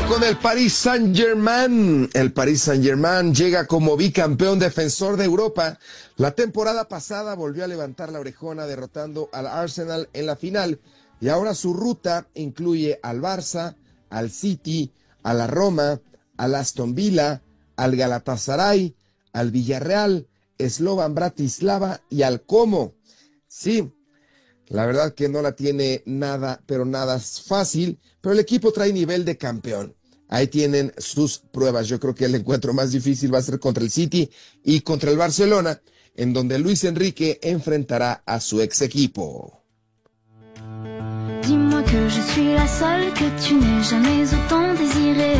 con el Paris Saint-Germain. El Paris Saint-Germain llega como bicampeón defensor de Europa. La temporada pasada volvió a levantar la orejona derrotando al Arsenal en la final y ahora su ruta incluye al Barça, al City, a la Roma, al Aston Villa, al Galatasaray, al Villarreal, Slovan Bratislava y al Como. Sí, la verdad que no la tiene nada, pero nada fácil, pero el equipo trae nivel de campeón. Ahí tienen sus pruebas. Yo creo que el encuentro más difícil va a ser contra el City y contra el Barcelona, en donde Luis Enrique enfrentará a su ex equipo. Dis-moi que je suis la seule que tu n'aies jamais autant désirée.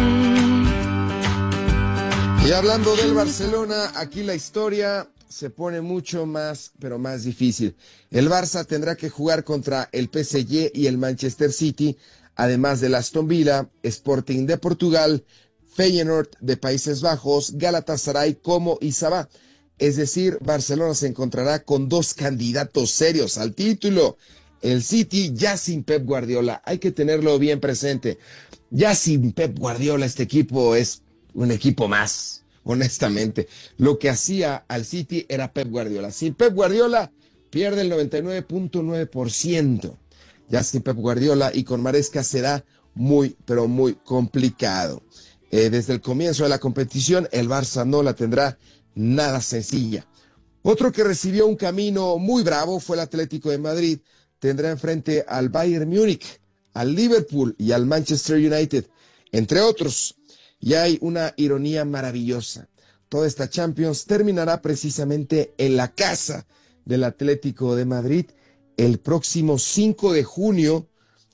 Y hablando del Barcelona, aquí la historia se pone mucho más, pero más difícil. El Barça tendrá que jugar contra el PSG y el Manchester City, además del Aston Villa, Sporting de Portugal, Feyenoord de Países Bajos, Galatasaray, Como y Sabah. Es decir, Barcelona se encontrará con dos candidatos serios al título. El City ya sin Pep Guardiola, hay que tenerlo bien presente. Ya sin Pep Guardiola este equipo es un equipo más. Honestamente, lo que hacía al City era Pep Guardiola. Sin Pep Guardiola pierde el 99.9%. Ya sin Pep Guardiola y con Maresca será muy, pero muy complicado. Desde el comienzo de la competición, el Barça no la tendrá nada sencilla. Otro que recibió un camino muy bravo fue el Atlético de Madrid. Tendrá enfrente al Bayern Múnich, al Liverpool y al Manchester United, entre otros. Y hay una ironía maravillosa. Toda esta Champions terminará precisamente en la casa del Atlético de Madrid el próximo 5 de junio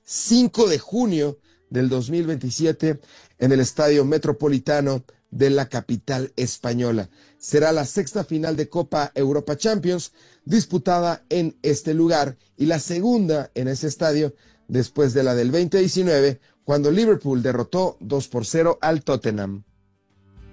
del 2027 en el Estadio Metropolitano de la capital española. Será la sexta final de Copa Europa Champions disputada en este lugar y la segunda en ese estadio después de la del 2019, cuando Liverpool derrotó 2-0 al Tottenham.